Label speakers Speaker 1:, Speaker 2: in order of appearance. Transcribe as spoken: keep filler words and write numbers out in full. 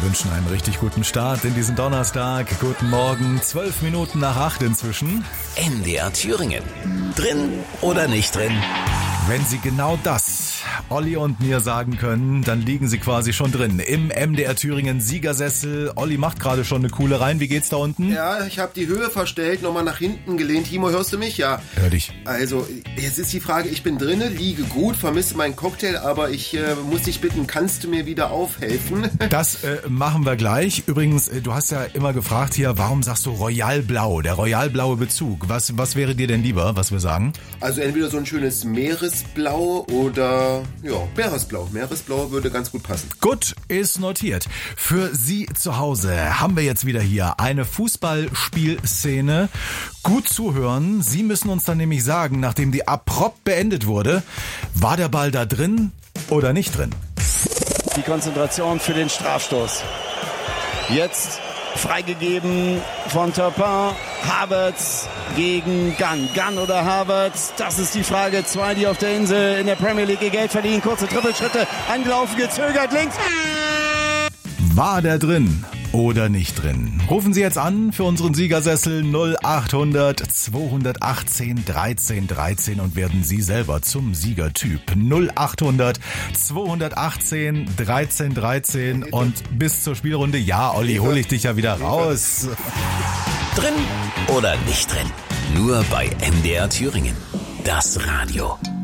Speaker 1: wünschen einen richtig guten Start in diesen Donnerstag. Guten Morgen, zwölf Minuten nach acht inzwischen.
Speaker 2: M D R Thüringen. Drin oder nicht drin?
Speaker 1: Wenn Sie genau das Olli und mir sagen können, dann liegen Sie quasi schon drin im M D R Thüringen Siegersessel. Olli macht gerade schon eine coole rein. Wie geht's da unten?
Speaker 3: Ja, ich habe die Höhe verstellt, nochmal nach hinten gelehnt. Timo, hörst du mich? Ja.
Speaker 1: Hör dich.
Speaker 3: Also, jetzt ist die Frage, ich bin drinne, liege gut, vermisse meinen Cocktail, aber ich äh, muss dich bitten, kannst du mir wieder aufhelfen?
Speaker 1: Das äh, machen wir gleich. Übrigens, äh, du hast ja immer gefragt hier, warum sagst du Royal Blau? Der Royal Blaue Bezug. Was, was wäre dir denn lieber, was wir sagen?
Speaker 3: Also entweder so ein schönes Meeresblau oder, ja, Meeresblau. Meeresblau würde ganz gut passen.
Speaker 1: Gut, ist notiert. Für Sie zu Hause haben wir jetzt wieder hier eine Fußballspielszene. Gut zuhören. Sie müssen uns dann nämlich sagen, nachdem die abrupt beendet wurde, war der Ball da drin oder nicht drin?
Speaker 4: Die Konzentration für den Strafstoß. Jetzt freigegeben von Turpin. Havertz gegen Gunn. Gunn oder Havertz? Das ist die Frage. Zwei, die auf der Insel in der Premier League ihr Geld verdienen. Kurze Trippelschritte. Angelaufen, gezögert, links.
Speaker 1: War der drin oder nicht drin? Rufen Sie jetzt an für unseren Siegersessel null achthundert zweihundertachtzehn dreizehn dreizehn und werden Sie selber zum Siegertyp. null achthundert zweihundertachtzehn dreizehn dreizehn und bis zur Spielrunde, ja, Olli, hol ich dich ja wieder raus.
Speaker 2: Drin oder nicht drin? Nur bei M D R Thüringen. Das Radio.